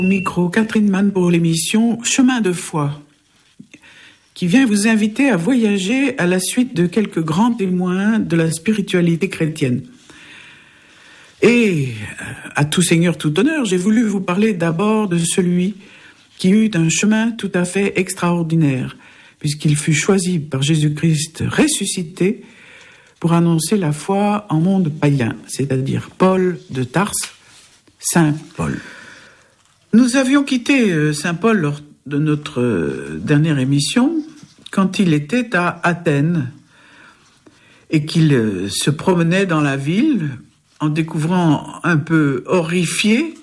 Au micro, Catherine Mann pour l'émission Chemin de foi, qui vient vous inviter à voyager à la suite de quelques grands témoins de la spiritualité chrétienne. Et, à tout seigneur, tout honneur, j'ai voulu vous parler d'abord de celui qui eut un chemin tout à fait extraordinaire, puisqu'il fut choisi par Jésus-Christ ressuscité pour annoncer la foi en monde païen, c'est-à-dire Paul de Tarse, Saint Paul. Nous avions quitté Saint Paul lors de notre dernière émission, quand il était à Athènes et qu'il se promenait dans la ville en découvrant un peu horrifié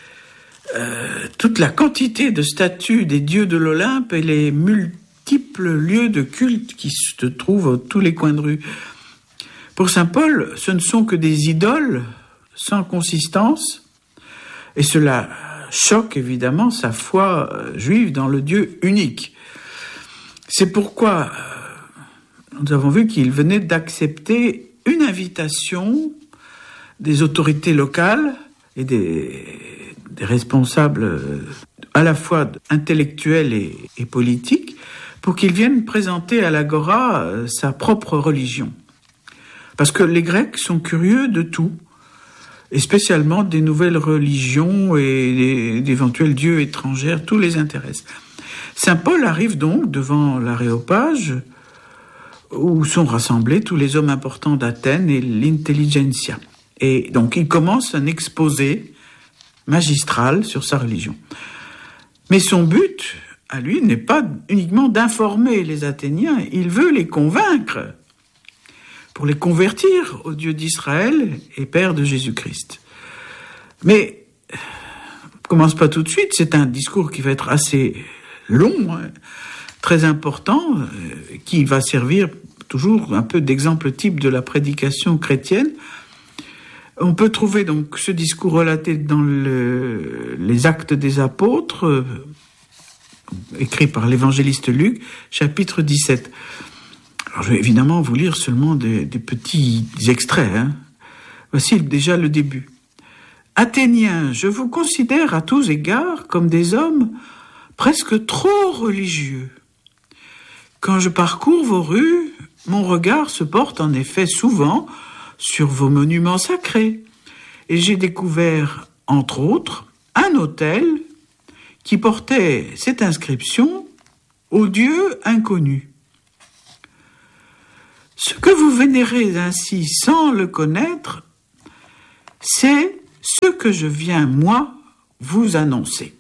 toute la quantité de statues des dieux de l'Olympe et les multiples lieux de culte qui se trouvent à tous les coins de rue. Pour Saint Paul, ce ne sont que des idoles sans consistance, et cela choque évidemment sa foi juive dans le Dieu unique. C'est pourquoi nous avons vu qu'il venait d'accepter une invitation des autorités locales et des responsables à la fois intellectuels et politiques pour qu'ils viennent présenter à l'Agora sa propre religion. Parce que les Grecs sont curieux de tout, et spécialement des nouvelles religions et d'éventuels dieux étrangers, tout les intéresse. Saint Paul arrive donc devant l'Aréopage, où sont rassemblés tous les hommes importants d'Athènes et l'intelligentsia. Et donc il commence un exposé magistral sur sa religion. Mais son but, à lui, n'est pas uniquement d'informer les Athéniens, il veut les convaincre pour les convertir au Dieu d'Israël et Père de Jésus-Christ. Mais, commence pas tout de suite, c'est un discours qui va être assez long, très important, qui va servir toujours un peu d'exemple type de la prédication chrétienne. On peut trouver donc ce discours relaté dans les Actes des Apôtres, écrit par l'évangéliste Luc, chapitre 17. Alors, je vais évidemment vous lire seulement des petits extraits. Voici déjà le début. Athéniens, je vous considère à tous égards comme des hommes presque trop religieux. Quand je parcours vos rues, mon regard se porte en effet souvent sur vos monuments sacrés. Et j'ai découvert, entre autres, un autel qui portait cette inscription « Au Dieu inconnu ». Ce que vous vénérez ainsi sans le connaître, c'est ce que je viens, moi, vous annoncer.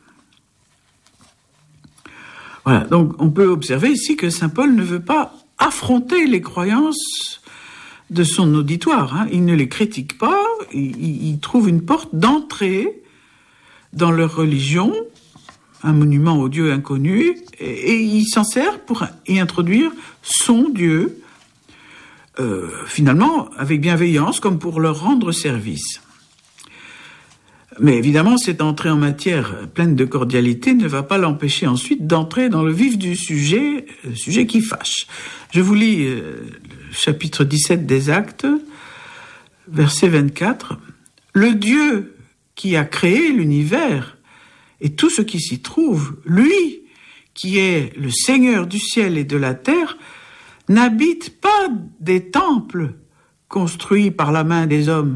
Voilà, donc on peut observer ici que saint Paul ne veut pas affronter les croyances de son auditoire. Il ne les critique pas, il trouve une porte d'entrée dans leur religion, un monument au Dieu inconnu, et il s'en sert pour y introduire son Dieu, finalement, avec bienveillance, comme pour leur rendre service. Mais évidemment, cette entrée en matière pleine de cordialité ne va pas l'empêcher ensuite d'entrer dans le vif du sujet, le sujet qui fâche. Je vous lis le chapitre 17 des Actes, verset 24. « Le Dieu qui a créé l'univers et tout ce qui s'y trouve, lui qui est le Seigneur du ciel et de la terre, n'habite pas des temples construits par la main des hommes. »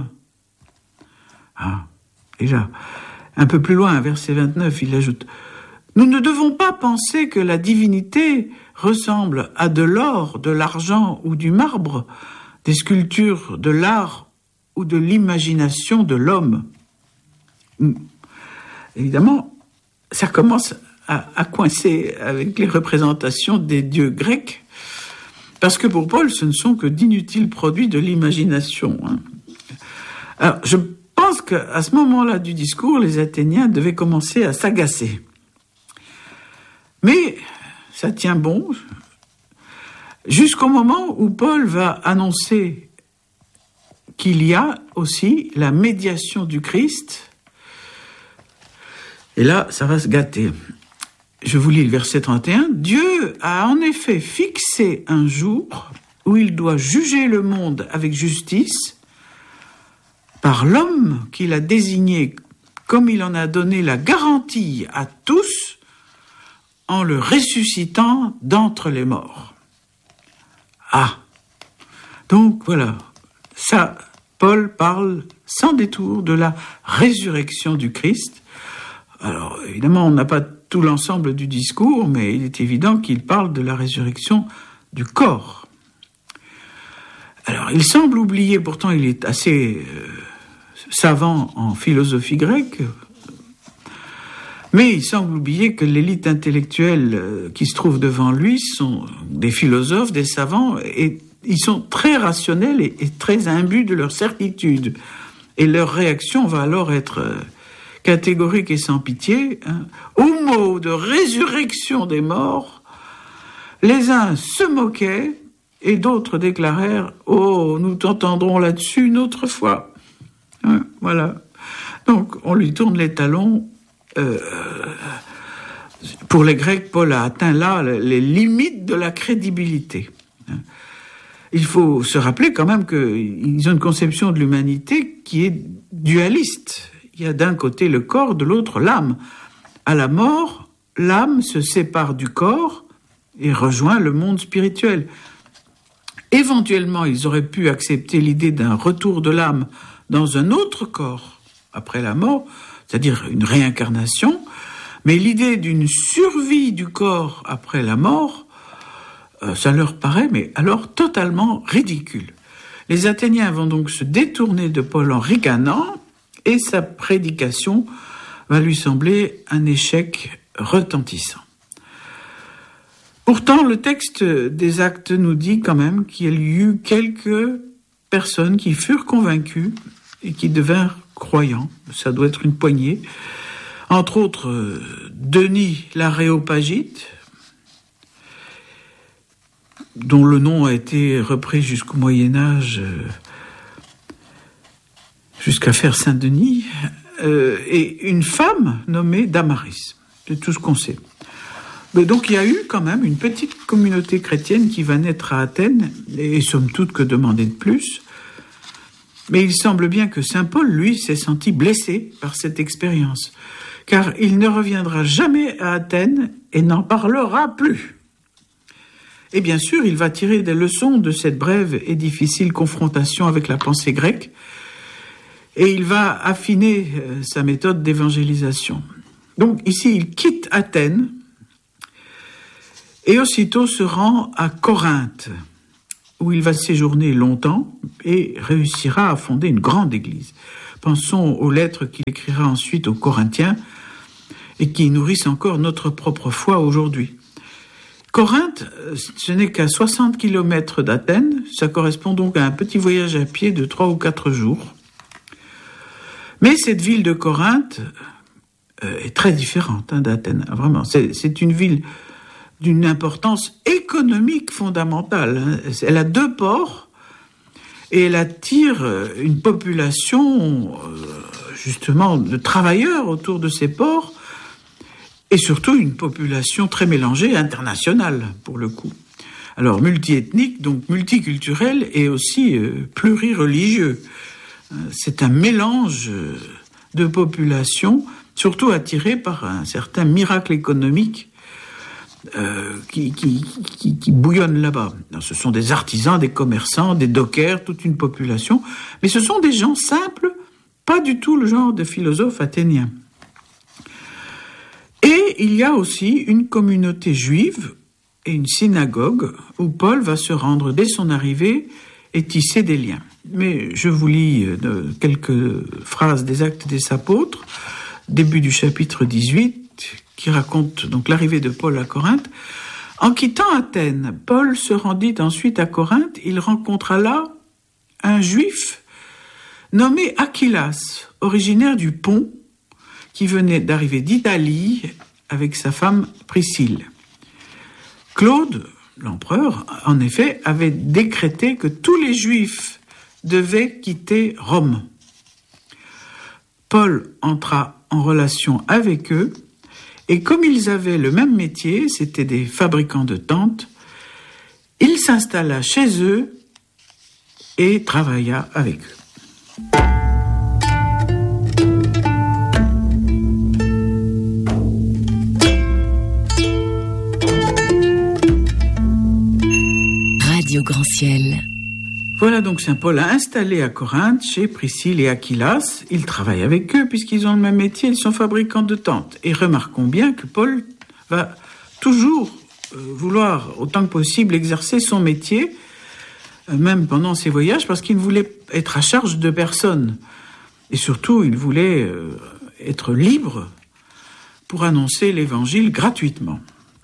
Déjà, un peu plus loin, verset 29, il ajoute « Nous ne devons pas penser que la divinité ressemble à de l'or, de l'argent ou du marbre, des sculptures de l'art ou de l'imagination de l'homme. » Évidemment, ça commence à coincer avec les représentations des dieux grecs, parce que pour Paul, ce ne sont que d'inutiles produits de l'imagination. Alors, je pense qu'à ce moment-là du discours, les Athéniens devaient commencer à s'agacer. Mais ça tient bon jusqu'au moment où Paul va annoncer qu'il y a aussi la médiation du Christ. Et là, ça va se gâter. Je vous lis le verset 31. « Dieu a en effet fixé un jour où il doit juger le monde avec justice par l'homme qu'il a désigné comme il en a donné la garantie à tous en le ressuscitant d'entre les morts. Ah, donc voilà, ça, Paul parle sans détour de la résurrection du Christ. Alors, évidemment, on n'a pas tout l'ensemble du discours, mais il est évident qu'il parle de la résurrection du corps. Alors, il semble oublier, pourtant il est assez savant en philosophie grecque, mais il semble oublier que l'élite intellectuelle qui se trouve devant lui sont des philosophes, des savants, et ils sont très rationnels et très imbus de leur certitude. Et leur réaction va alors être catégorique et sans pitié. Au mot de résurrection des morts, les uns se moquaient et d'autres déclarèrent « Oh, nous t'entendrons là-dessus une autre fois. » Voilà. Donc, on lui tourne les talons. Pour les Grecs, Paul a atteint là les limites de la crédibilité. Il faut se rappeler quand même qu'ils ont une conception de l'humanité qui est dualiste. Il y a d'un côté le corps, de l'autre l'âme. À la mort, l'âme se sépare du corps et rejoint le monde spirituel. Éventuellement, ils auraient pu accepter l'idée d'un retour de l'âme dans un autre corps après la mort, c'est-à-dire une réincarnation, mais l'idée d'une survie du corps après la mort, ça leur paraît, mais alors totalement ridicule. Les Athéniens vont donc se détourner de Paul en ricanant, et sa prédication va lui sembler un échec retentissant. Pourtant, le texte des Actes nous dit quand même qu'il y eut quelques personnes qui furent convaincues et qui devinrent croyants. Ça doit être une poignée. Entre autres, Denis l'Aréopagite, dont le nom a été repris jusqu'au Moyen-Âge, jusqu'à faire Saint-Denis, et une femme nommée Damaris. C'est tout ce qu'on sait. Mais donc il y a eu quand même une petite communauté chrétienne qui va naître à Athènes, et somme toute que demander de plus. Mais il semble bien que saint Paul, lui, s'est senti blessé par cette expérience, car il ne reviendra jamais à Athènes et n'en parlera plus. Et bien sûr, il va tirer des leçons de cette brève et difficile confrontation avec la pensée grecque, et il va affiner sa méthode d'évangélisation. Donc ici, il quitte Athènes, et aussitôt se rend à Corinthe, où il va séjourner longtemps et réussira à fonder une grande église. Pensons aux lettres qu'il écrira ensuite aux Corinthiens et qui nourrissent encore notre propre foi aujourd'hui. Corinthe, ce n'est qu'à 60 km d'Athènes, ça correspond donc à un petit voyage à pied de 3 ou 4 jours. Mais cette ville de Corinthe est très différente d'Athènes, vraiment. C'est une ville d'une importance économique fondamentale. Elle a 2 ports et elle attire une population justement de travailleurs autour de ces ports et surtout une population très mélangée, internationale pour le coup. Alors multiethnique, donc multiculturel et aussi plurireligieux. C'est un mélange de populations, surtout attirées par un certain miracle économique qui bouillonnent là-bas. Alors, ce sont des artisans, des commerçants, des dockers, toute une population, mais ce sont des gens simples, pas du tout le genre de philosophes athéniens. Et il y a aussi une communauté juive et une synagogue où Paul va se rendre dès son arrivée et tisser des liens. Mais je vous lis quelques phrases des Actes des Apôtres, début du chapitre 18, qui raconte donc l'arrivée de Paul à Corinthe. En quittant Athènes, Paul se rendit ensuite à Corinthe. Il rencontra là un juif nommé Achillas, originaire du Pont, qui venait d'arriver d'Italie avec sa femme Priscille. Claude, l'empereur, en effet, avait décrété que tous les juifs devaient quitter Rome. Paul entra en relation avec eux, et comme ils avaient le même métier, c'étaient des fabricants de tentes, il s'installa chez eux et travailla avec eux. Essentiel. Voilà donc Saint Paul a installé à Corinthe chez Priscille et Aquilas. Il travaille avec eux puisqu'ils ont le même métier, ils sont fabricants de tentes. Et remarquons bien que Paul va toujours vouloir autant que possible exercer son métier, même pendant ses voyages, parce qu'il voulait être à charge de personne. Et surtout, il voulait être libre pour annoncer l'évangile gratuitement.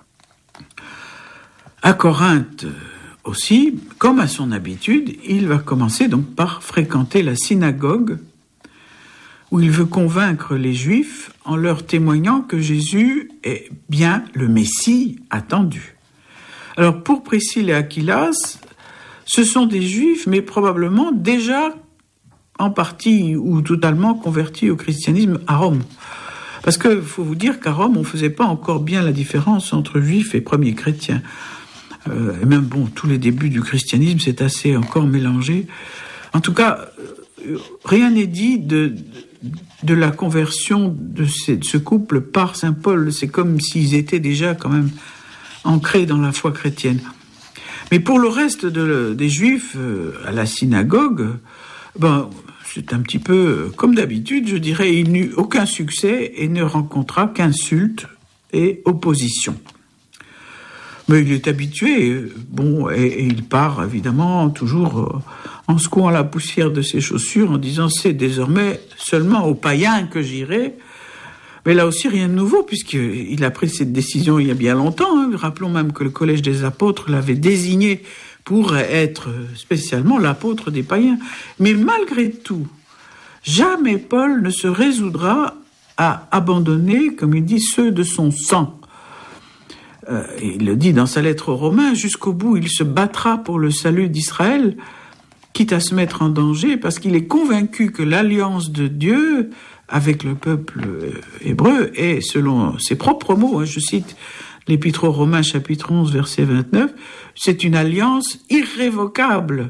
À Corinthe aussi, comme à son habitude, il va commencer donc par fréquenter la synagogue où il veut convaincre les Juifs en leur témoignant que Jésus est bien le Messie attendu. Alors pour Priscille et Aquilas, ce sont des Juifs, mais probablement déjà en partie ou totalement convertis au christianisme à Rome. Parce qu'il faut vous dire qu'à Rome, on ne faisait pas encore bien la différence entre Juifs et premiers chrétiens. Et même, tous les débuts du christianisme, c'est assez encore mélangé. En tout cas, rien n'est dit de la conversion de ce couple par Saint Paul. C'est comme s'ils étaient déjà quand même ancrés dans la foi chrétienne. Mais pour le reste des Juifs à la synagogue, c'est un petit peu comme d'habitude, je dirais, il n'eut aucun succès et ne rencontra qu'insultes et opposition. Mais il est habitué, et il part évidemment toujours en secouant la poussière de ses chaussures en disant « c'est désormais seulement aux païens que j'irai ». Mais là aussi, rien de nouveau, puisqu'il a pris cette décision il y a bien longtemps. Rappelons même que le Collège des apôtres l'avait désigné pour être spécialement l'apôtre des païens. Mais malgré tout, jamais Paul ne se résoudra à abandonner, comme il dit, ceux de son sang. Il le dit dans sa lettre aux Romains, jusqu'au bout, il se battra pour le salut d'Israël, quitte à se mettre en danger, parce qu'il est convaincu que l'alliance de Dieu avec le peuple hébreu est, selon ses propres mots, je cite l'Épître aux Romains, chapitre 11, verset 29, c'est une alliance irrévocable.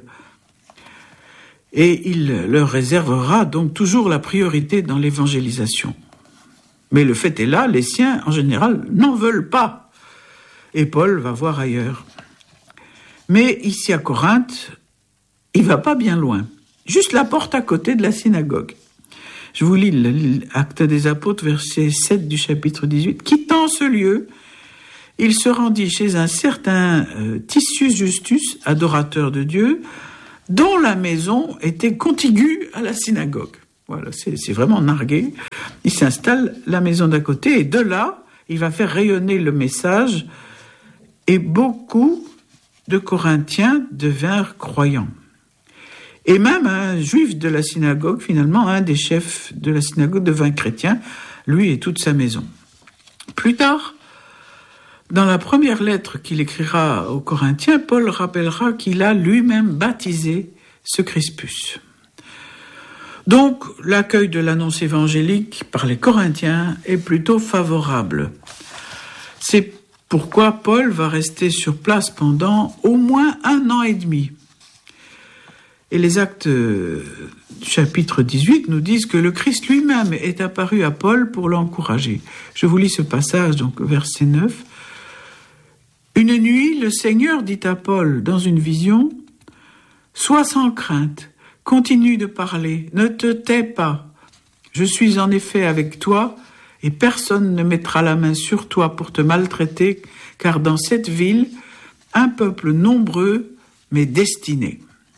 Et il leur réservera donc toujours la priorité dans l'évangélisation. Mais le fait est là, les siens, en général, n'en veulent pas. Et Paul va voir ailleurs. Mais ici à Corinthe, il va pas bien loin. Juste la porte à côté de la synagogue. Je vous lis l'Acte des Apôtres, verset 7 du chapitre 18. Quittant ce lieu, il se rendit chez un certain Titius Justus, adorateur de Dieu, dont la maison était contiguë à la synagogue. Voilà, c'est vraiment nargué. Il s'installe la maison d'à côté et de là, il va faire rayonner le message et beaucoup de Corinthiens devinrent croyants. Et même un juif de la synagogue, finalement, un des chefs de la synagogue devint chrétien, lui et toute sa maison. Plus tard, dans la première lettre qu'il écrira aux Corinthiens, Paul rappellera qu'il a lui-même baptisé ce Crispus. Donc, l'accueil de l'annonce évangélique par les Corinthiens est plutôt favorable. C'est pourquoi Paul va rester sur place pendant au moins 1 an et demi. Et les actes du chapitre 18 nous disent que le Christ lui-même est apparu à Paul pour l'encourager. Je vous lis ce passage, donc verset 9. « Une nuit, le Seigneur dit à Paul dans une vision, « Sois sans crainte, continue de parler, ne te tais pas. Je suis en effet avec toi, et personne ne mettra la main sur toi pour te maltraiter, car dans cette ville, un peuple nombreux m'est destiné. »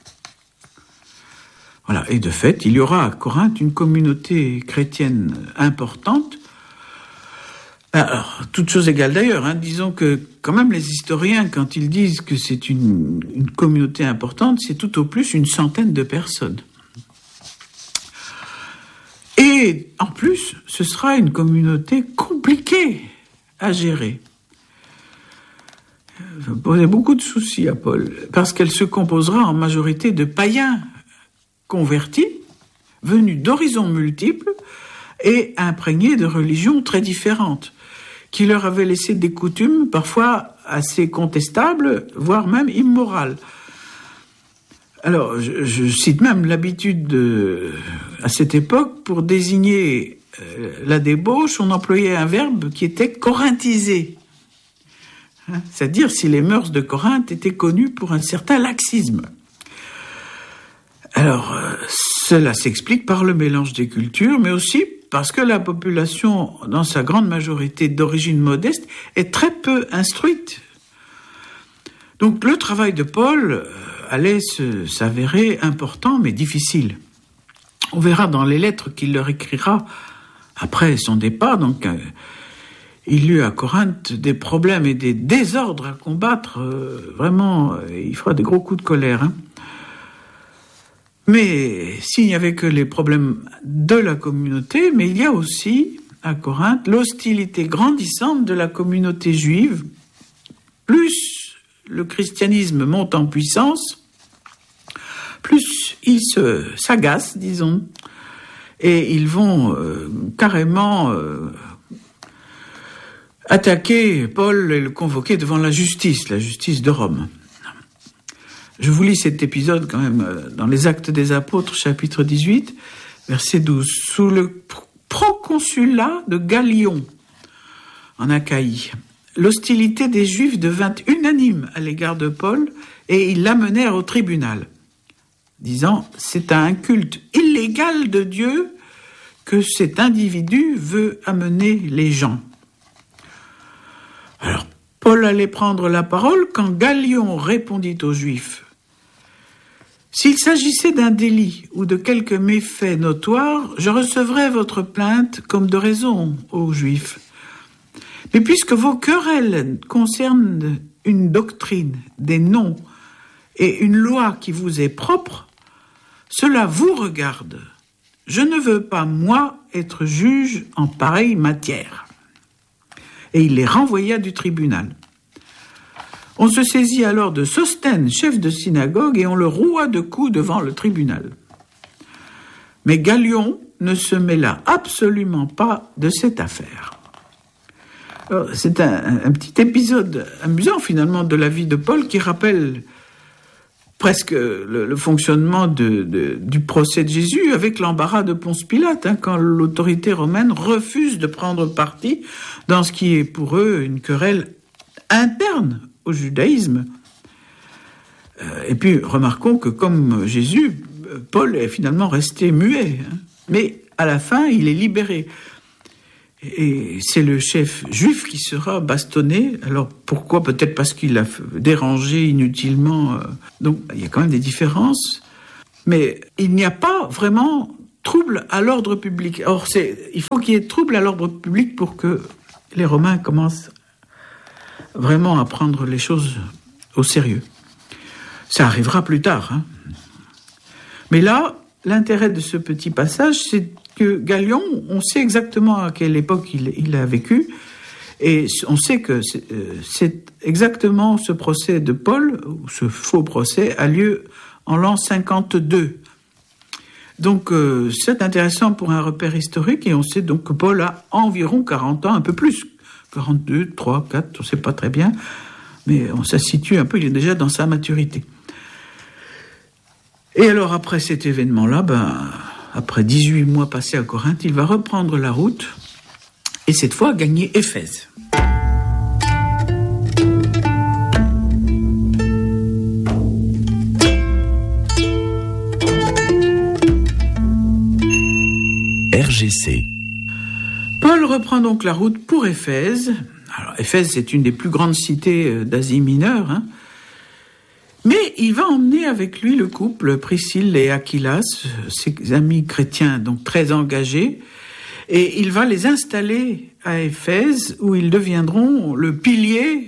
Voilà, et de fait, il y aura à Corinthe une communauté chrétienne importante. Alors, toutes choses égales d'ailleurs, disons que quand même les historiens, quand ils disent que c'est une communauté importante, c'est tout au plus 100 de personnes. Et en plus, ce sera une communauté compliquée à gérer. Ça posait beaucoup de soucis à Paul, parce qu'elle se composera en majorité de païens convertis, venus d'horizons multiples et imprégnés de religions très différentes, qui leur avaient laissé des coutumes parfois assez contestables, voire même immorales. Alors, je cite même l'habitude à cette époque, pour désigner la débauche, on employait un verbe qui était corinthiser. c'est-à-dire si les mœurs de Corinthe étaient connues pour un certain laxisme. Alors, cela s'explique par le mélange des cultures, mais aussi parce que la population, dans sa grande majorité d'origine modeste, est très peu instruite. Donc le travail de Paul allait s'avérer important, mais difficile. On verra dans les lettres qu'il leur écrira après son départ, donc il eut à Corinthe des problèmes et des désordres à combattre, vraiment, il fera des gros coups de colère, Mais s'il n'y avait que les problèmes de la communauté, mais il y a aussi, à Corinthe, l'hostilité grandissante de la communauté juive. Plus le christianisme monte en puissance, plus ils s'agacent, disons, et ils vont carrément attaquer Paul et le convoquer devant la justice de Rome. Je vous lis cet épisode quand même dans les Actes des Apôtres, chapitre 18, verset 12. Sous le proconsulat de Gallion, en Achaïe, l'hostilité des Juifs devint unanime à l'égard de Paul et ils l'amenèrent au tribunal, disant « C'est à un culte illégal de Dieu que cet individu veut amener les gens. » Alors, Paul allait prendre la parole quand Gallion répondit aux Juifs « S'il s'agissait d'un délit ou de quelque méfait notoire, je recevrais votre plainte comme de raison aux Juifs. Mais puisque vos querelles concernent une doctrine, des noms et une loi qui vous est propre, cela vous regarde. Je ne veux pas, moi, être juge en pareille matière. » Et il les renvoya du tribunal. On se saisit alors de Sosthène, chef de synagogue, et on le roua de coups devant le tribunal. Mais Gallion ne se mêla absolument pas de cette affaire. Alors, c'est un petit épisode amusant finalement de la vie de Paul qui rappelle presque le fonctionnement du procès de Jésus avec l'embarras de Ponce Pilate, quand l'autorité romaine refuse de prendre parti dans ce qui est pour eux une querelle interne au judaïsme. Et puis, remarquons que comme Jésus, Paul est finalement resté muet. Mais à la fin, il est libéré. Et c'est le chef juif qui sera bastonné. Alors, pourquoi ? Peut-être parce qu'il a dérangé inutilement. Donc, il y a quand même des différences. Mais il n'y a pas vraiment trouble à l'ordre public. Or, il faut qu'il y ait trouble à l'ordre public pour que les Romains commencent vraiment à prendre les choses au sérieux. Ça arrivera plus tard. Mais là, l'intérêt de ce petit passage, c'est que Gallion, on sait exactement à quelle époque il a vécu, et on sait que c'est exactement ce procès de Paul, ou ce faux procès, a lieu en l'an 52. Donc c'est intéressant pour un repère historique, et on sait donc que Paul a environ 40 ans, un peu plus, 42, 3, 4, on ne sait pas très bien, mais on se situe un peu, il est déjà dans sa maturité. Et alors après cet événement-là, après 18 mois passés à Corinthe, il va reprendre la route et cette fois gagner Éphèse. RGC. Paul reprend donc la route pour Éphèse. Alors Éphèse, c'est une des plus grandes cités d'Asie mineure, Mais il va emmener avec lui le couple Priscille et Aquilas, ses amis chrétiens donc très engagés, et il va les installer à Éphèse où ils deviendront le pilier,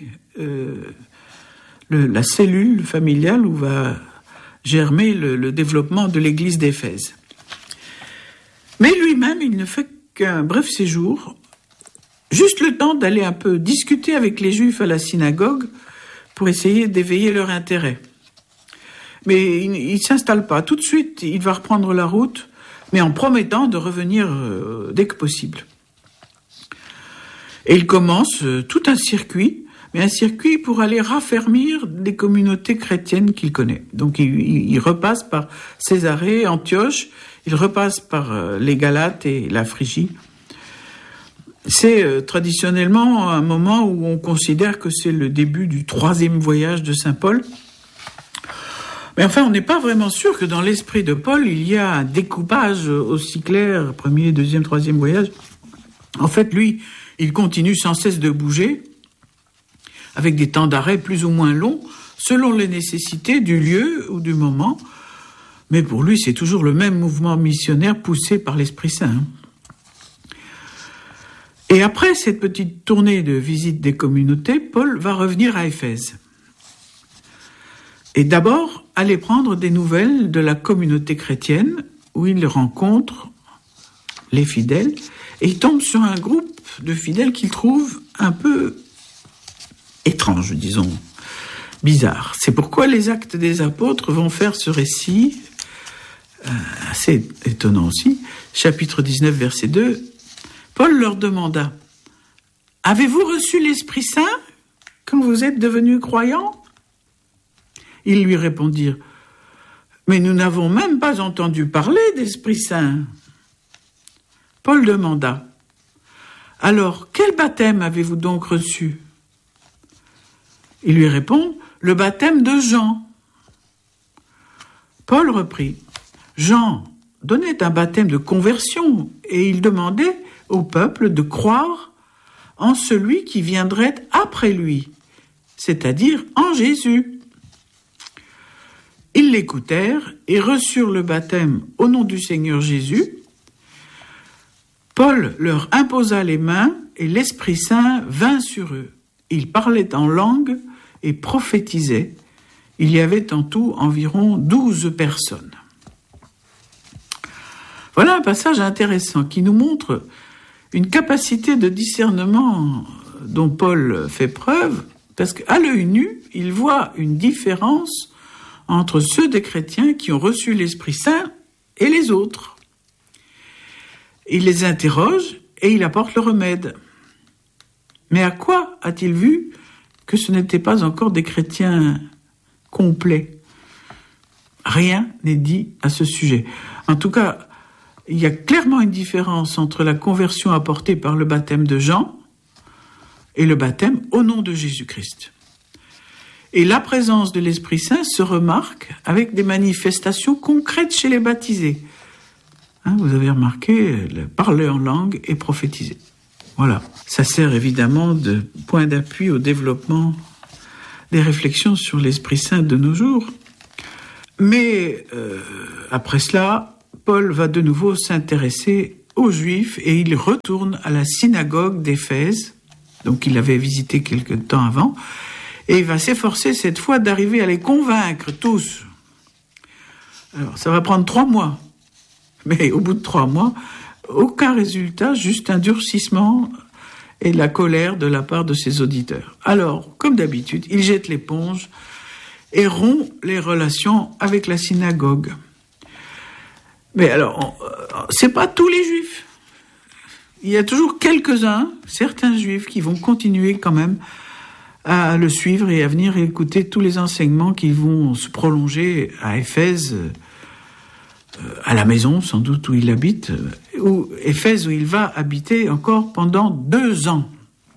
la cellule familiale où va germer le développement de l'église d'Éphèse. Mais lui-même, il ne fait qu'un bref séjour, juste le temps d'aller un peu discuter avec les Juifs à la synagogue pour essayer d'éveiller leur intérêt. Mais il ne s'installe pas. Tout de suite, il va reprendre la route, mais en promettant de revenir dès que possible. Et il commence tout un circuit, mais un circuit pour aller raffermir les communautés chrétiennes qu'il connaît. Donc il repasse par Césarée, Antioche, il repasse par les Galates et la Phrygie. C'est traditionnellement un moment où on considère que c'est le début du 3e voyage de saint Paul. Mais enfin, on n'est pas vraiment sûr que dans l'esprit de Paul, il y a un découpage aussi clair, 1er, 2e, 3e voyage. En fait, lui, il continue sans cesse de bouger, avec des temps d'arrêt plus ou moins longs, selon les nécessités du lieu ou du moment. Mais pour lui, c'est toujours le même mouvement missionnaire poussé par l'Esprit Saint. Et après cette petite tournée de visite des communautés, Paul va revenir à Éphèse. Et d'abord, aller prendre des nouvelles de la communauté chrétienne, où il rencontre les fidèles, et il tombe sur un groupe de fidèles qu'il trouve un peu étrange, disons, bizarre. C'est pourquoi les Actes des Apôtres vont faire ce récit, assez étonnant aussi, chapitre 19, verset 2, Paul leur demanda « Avez-vous reçu l'Esprit Saint quand vous êtes devenus croyants ?» Ils lui répondirent « Mais nous n'avons même pas entendu parler d'Esprit Saint. » Paul demanda « Alors, quel baptême avez-vous donc reçu ?» Il lui répond « Le baptême de Jean. » Paul reprit « Jean donnait un baptême de conversion et il demandait au peuple de croire en celui qui viendrait après lui, c'est-à-dire en Jésus. » Ils l'écoutèrent et reçurent le baptême au nom du Seigneur Jésus. Paul leur imposa les mains et l'Esprit Saint vint sur eux. Ils parlaient en langue et prophétisaient. Il y avait en tout environ 12 personnes. Voilà un passage intéressant qui nous montre une capacité de discernement dont Paul fait preuve, parce qu'à l'œil nu, il voit une différence entre ceux des chrétiens qui ont reçu l'Esprit Saint et les autres. Il les interroge et il apporte le remède. Mais à quoi a-t-il vu que ce n'étaient pas encore des chrétiens complets ? Rien n'est dit à ce sujet. En tout cas, il y a clairement une différence entre la conversion apportée par le baptême de Jean et le baptême au nom de Jésus-Christ. Et la présence de l'Esprit Saint se remarque avec des manifestations concrètes chez les baptisés. Vous avez remarqué, parler en langue et prophétiser. Voilà, ça sert évidemment de point d'appui au développement des réflexions sur l'Esprit Saint de nos jours. Mais après cela, Paul va de nouveau s'intéresser aux Juifs et il retourne à la synagogue d'Éphèse, donc il l'avait visité quelque temps avant, et il va s'efforcer cette fois d'arriver à les convaincre tous. Alors ça va prendre 3 mois, mais au bout de 3 mois, aucun résultat, juste un durcissement et la colère de la part de ses auditeurs. Alors, comme d'habitude, il jette l'éponge et rompt les relations avec la synagogue. Mais alors, c'est pas tous les Juifs. Il y a toujours quelques-uns, certains Juifs, qui vont continuer quand même à le suivre et à venir écouter tous les enseignements qui vont se prolonger à Éphèse, à la maison sans doute où il habite, ou Éphèse où il va habiter encore pendant 2 ans.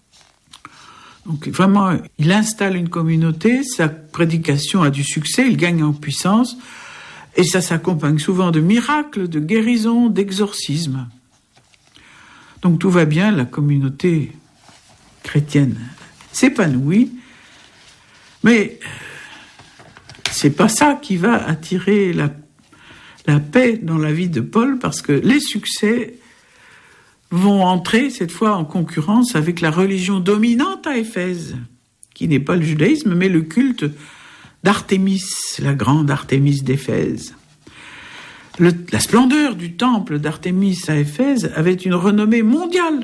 Donc vraiment, il installe une communauté, sa prédication a du succès, il gagne en puissance, et ça s'accompagne souvent de miracles, de guérisons, d'exorcismes. Donc tout va bien, la communauté chrétienne s'épanouit, mais c'est pas ça qui va attirer la paix dans la vie de Paul, parce que les succès vont entrer cette fois en concurrence avec la religion dominante à Éphèse, qui n'est pas le judaïsme, mais le culte d'Artémis, la grande Artémis d'Éphèse. La splendeur du temple d'Artémis à Éphèse avait une renommée mondiale.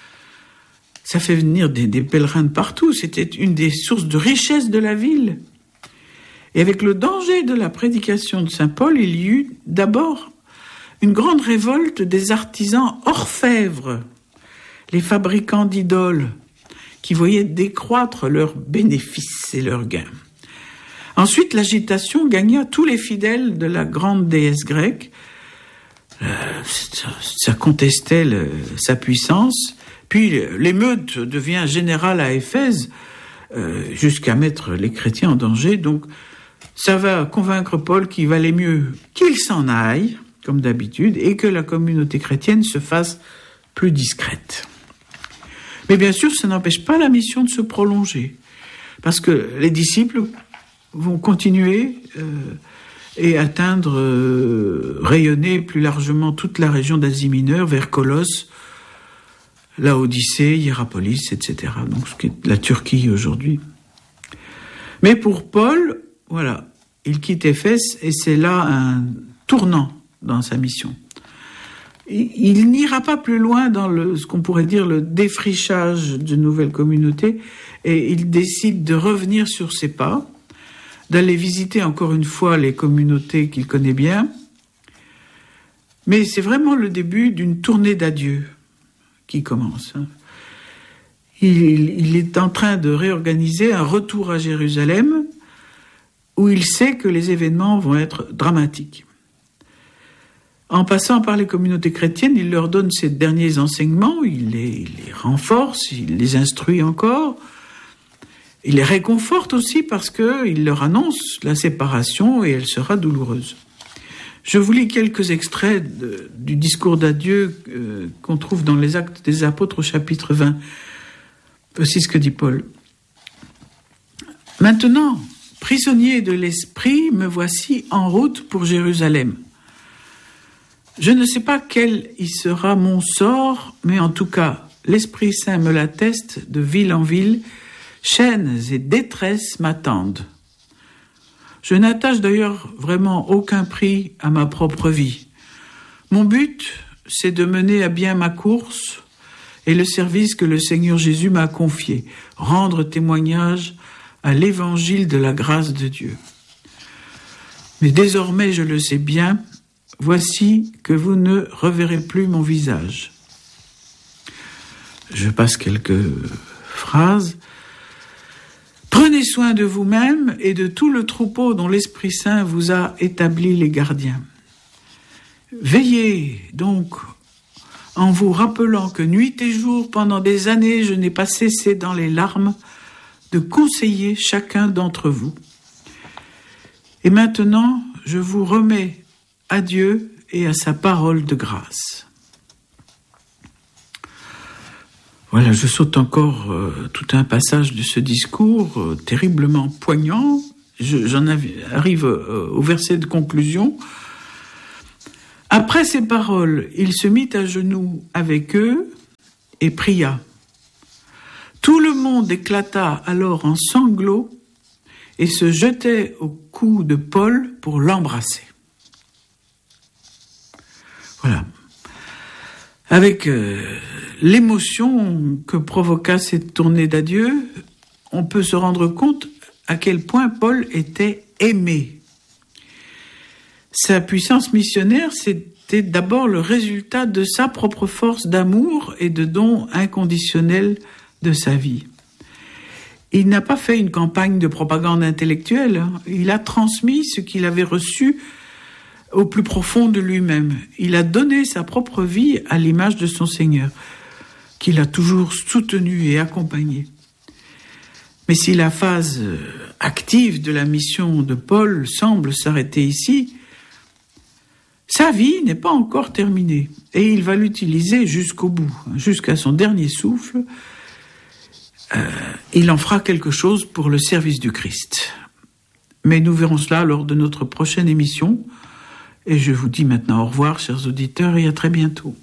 Ça fait venir des pèlerins de partout, c'était une des sources de richesse de la ville. Et avec le danger de la prédication de saint Paul, il y eut d'abord une grande révolte des artisans orfèvres, les fabricants d'idoles, qui voyaient décroître leurs bénéfices et leurs gains. Ensuite, l'agitation gagna tous les fidèles de la grande déesse grecque. Ça contestait sa puissance Puis l'émeute devient générale à Éphèse, jusqu'à mettre les chrétiens en danger. Donc ça va convaincre Paul qu'il valait mieux qu'il s'en aille, comme d'habitude, et que la communauté chrétienne se fasse plus discrète. Mais bien sûr, ça n'empêche pas la mission de se prolonger, parce que les disciples vont continuer et atteindre, rayonner plus largement toute la région d'Asie mineure, vers Colosse, Laodicée, Hiérapolis, etc. Donc ce qui est la Turquie aujourd'hui. Mais pour Paul, voilà, il quitte Éphèse et c'est là un tournant dans sa mission. Il n'ira pas plus loin dans ce qu'on pourrait dire le défrichage de nouvelles communautés, et il décide de revenir sur ses pas, d'aller visiter encore une fois les communautés qu'il connaît bien. Mais c'est vraiment le début d'une tournée d'adieu qui commence. Il est en train de réorganiser un retour à Jérusalem où il sait que les événements vont être dramatiques. En passant par les communautés chrétiennes, il leur donne ses derniers enseignements, il les renforce, il les instruit encore, il les réconforte aussi parce qu'il leur annonce la séparation et elle sera douloureuse. Je vous lis quelques extraits du discours d'adieu qu'on trouve dans les Actes des Apôtres au chapitre 20. Voici ce que dit Paul. « Maintenant, prisonnier de l'esprit, me voici en route pour Jérusalem. Je ne sais pas quel y sera mon sort, mais en tout cas, l'Esprit Saint me l'atteste de ville en ville, chaînes et détresses m'attendent. Je n'attache d'ailleurs vraiment aucun prix à ma propre vie. Mon but, c'est de mener à bien ma course et le service que le Seigneur Jésus m'a confié, rendre témoignage à l'évangile de la grâce de Dieu. Mais désormais, je le sais bien, voici que vous ne reverrez plus mon visage. » Je passe quelques phrases. « Prenez soin de vous-même et de tout le troupeau dont l'Esprit Saint vous a établi les gardiens. Veillez donc en vous rappelant que nuit et jour, pendant des années, je n'ai pas cessé dans les larmes de conseiller chacun d'entre vous. Et maintenant, je vous remets à Dieu et à sa parole de grâce. » Voilà, je saute encore tout un passage de ce discours terriblement poignant. J'en arrive au verset de conclusion. « Après ces paroles, il se mit à genoux avec eux et pria. Tout le monde éclata alors en sanglots et se jetait au cou de Paul pour l'embrasser. » Voilà. Avec l'émotion que provoqua cette tournée d'adieu, on peut se rendre compte à quel point Paul était aimé. Sa puissance missionnaire, c'était d'abord le résultat de sa propre force d'amour et de don inconditionnel de sa vie. Il n'a pas fait une campagne de propagande intellectuelle, il a transmis ce qu'il avait reçu au plus profond de lui-même. Il a donné sa propre vie à l'image de son Seigneur, qu'il a toujours soutenu et accompagné. Mais si la phase active de la mission de Paul semble s'arrêter ici, sa vie n'est pas encore terminée et il va l'utiliser jusqu'au bout, jusqu'à son dernier souffle. Il en fera quelque chose pour le service du Christ. Mais nous verrons cela lors de notre prochaine émission. Et je vous dis maintenant au revoir, chers auditeurs, et à très bientôt.